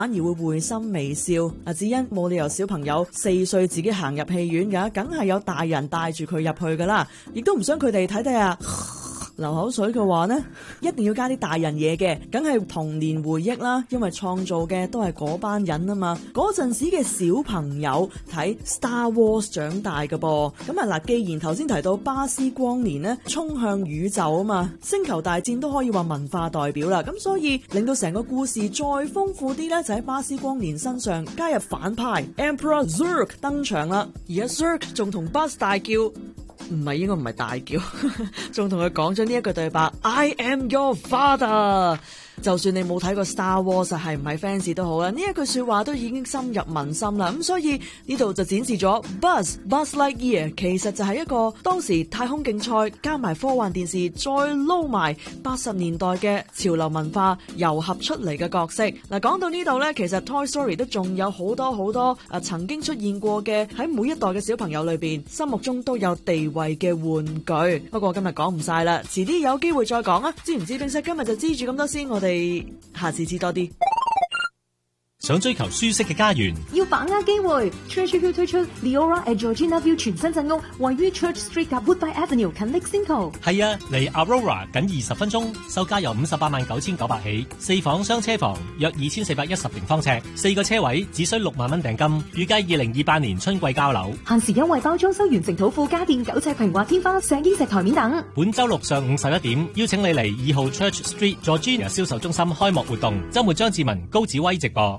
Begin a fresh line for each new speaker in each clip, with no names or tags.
反而會會心微笑。只因冇理由小朋友4歲自己行入戲院㗎，梗係有大人帶住佢入去噶啦，亦都唔想佢哋睇睇啊流口水嘅話呢，一定要加啲大人嘢嘅，梗係童年回憶啦，因為創造嘅都係嗰班人啊嘛。嗰陣時嘅小朋友睇 Star Wars 長大嘅噃，咁啊嗱，既然頭先提到巴斯光年呢，衝向宇宙啊嘛，星球大戰都可以話文化代表啦，咁所以令到成個故事再豐富啲呢，就喺巴斯光年身上加入反派 Emperor Zurg 登場啦，而家 Zurg 仲同 Buzz 大叫。應該唔係大叫，仲同佢講咗呢一句對白 I am your father。就算你冇睇過 Star Wars 係唔係 fans 都好啦，呢一句說話都已經深入民心啦。咁所以呢度就展示咗 Buzz Lightyear 其實就係一個當時太空競賽加埋科幻電視再撈埋80年代嘅潮流文化糅合出嚟嘅角色。嗱，講到呢度呢，其實 Toy Story 都仲有好多曾經出現過嘅喺每一代嘅小朋友裏邊心目中都有地位嘅玩具。不過今日講唔晒啦，遲啲有機會再講啊。知唔知冰室今日就知住咁多先，我哋下次知多啲。
想追求舒適嘅家園，
要把握機會。Church 推出 Leora at Georgina View 全新鎮屋，位於 Church Street 及 Woodbine Avenue 近 Lexington。
係啊，離 Aurora 僅20分鐘，售價由589900起，4房雙車房，約2410平方尺，4個車位只需6萬蚊訂金，預計2028年春季交樓。
限時優惠包裝修完成土庫家電9尺平滑天花、石英石台面等。
本周六上午11點，邀請你嚟2號 Church Street Georgina 銷售中心開幕活動，周末張志文、高子威直播。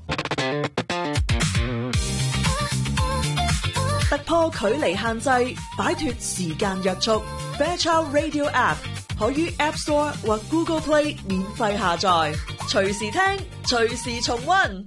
突破距離限制，擺脫時間約束。Fairchild Radio App 可於 App Store 或 Google Play 免費下載，隨時聽，隨時重溫。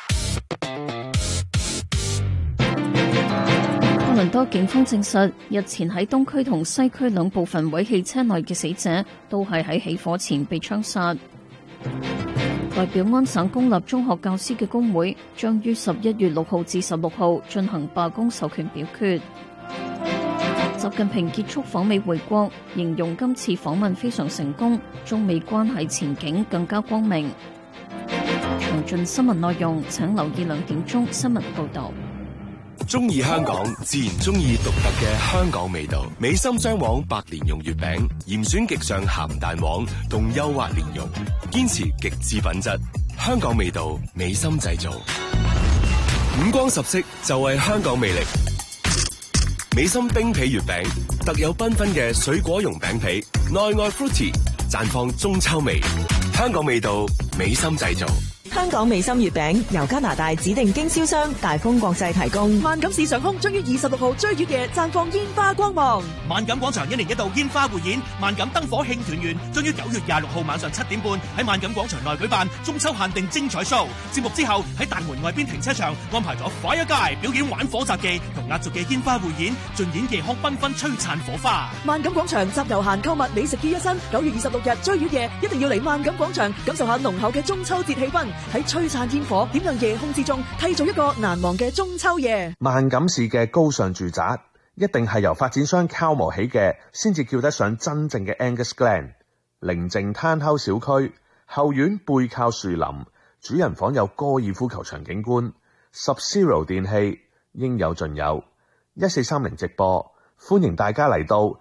多倫多警方證實，日前喺東區同西區兩部分毀棄車內嘅死者，都係喺起火前被槍殺。代表安省公立中學教師嘅工會將於11月6號至16號進行罷工授權表決。習近平結束訪美回國，形容今次訪問非常成功，中美關係前景更加光明。詳盡新聞內容請留意2點鐘新聞報道。
中意香港，自然中意獨特嘅香港味道。美心雙黃白蓮蓉月餅，嚴選極上鹹蛋黃同幼滑蓮蓉，堅持極致品質，香港味道，美心製造。五光十色就係香港魅力。美心冰皮月餅，特有繽紛嘅水果蓉餅皮，內外 fruity， 綻放中秋味。香港味道，美心製造。
香港美心月餅由加拿大指定經銷商大豐國際提供。
萬錦市上空將於26號追月夜綻放煙花光芒。
萬錦廣場1年1度煙花匯演，萬錦燈火慶團圓將於9月26號晚上7點半喺萬錦廣場內舉辦中秋限定精彩 show。節目之後喺大門外邊停車場安排咗 Fire Guy 表演玩火雜技同壓軸嘅煙花匯演，盡演夜空繽紛璀璨火花。
萬錦廣場集遊閒購物美食於一身，9月26日追月夜一定要嚟萬錦廣場感受下濃厚嘅中秋節氣氛。喺璀璨煙火點亮夜空之中，締造一個難忘嘅中秋夜。
萬錦市嘅高尚住宅一定係由發展商敲磨起嘅，先至叫得上真正嘅 Angus Glen。寧靜攤口小區，後院背靠樹林，主人房有高爾夫球場景觀。Sub-Zero 電器應有盡有，1430直播，歡迎大家嚟到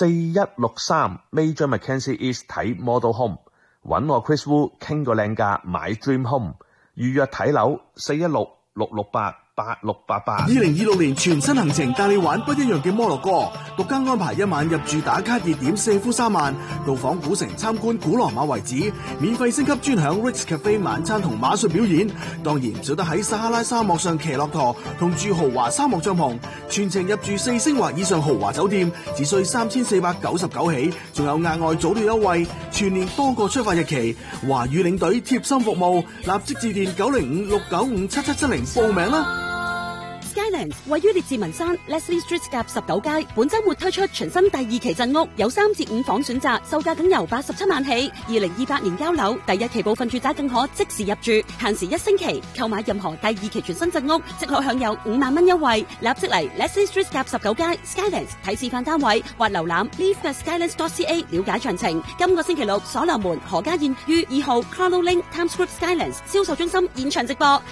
4163 Major Mackenzie East 睇 Model Home， 揾我 Chris Wu 傾個靚價買 Dream Home， 預約睇樓416-668-8688。
2026年全新行程帶你玩不一樣嘅摩洛哥，獨家安排1晚入住打卡熱點舍夫沙曼，到訪古城參觀古羅馬遺址，免費升級專享 Ritz Cafe 晚餐同馬術表演，當然唔少得喺撒哈拉沙漠上騎駱駝同住豪華沙漠帳篷，全程入住4星或以上豪華酒店，只需3499起，仲有額外早鳥優惠，全年多個出發日期，華語領隊貼心服務，立即致電905-695-7770報名啦。
Skyline Skylands 位於列治文山 Leslie Street 夾19街，本週末推出全新第2期鎮屋，有3至5房選擇，售價僅由87萬起。2028年交樓，第1期部分住宅更可即時入住，限時1星期。購買任何第2期全新鎮屋，即可享有5萬蚊優惠。立即嚟 Leslie Street 夾19街 Skylands 睇示範單位，或瀏覽 live@skylands.ca 了解詳情。今個星期六，所羅門何家燕於2號 Carlo Link Times Square Skylands 銷售中心現場直播。